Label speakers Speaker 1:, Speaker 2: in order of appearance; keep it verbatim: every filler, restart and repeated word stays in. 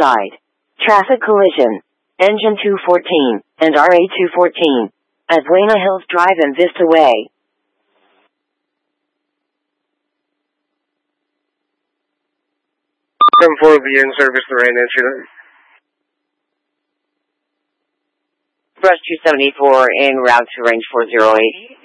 Speaker 1: side. Traffic collision. Engine two fourteen and R A two fourteen. At Buena Hills Drive and Vista Way.
Speaker 2: From four B in service to Ryan Incident.
Speaker 3: Brush two seventy-four en route to range four zero eight.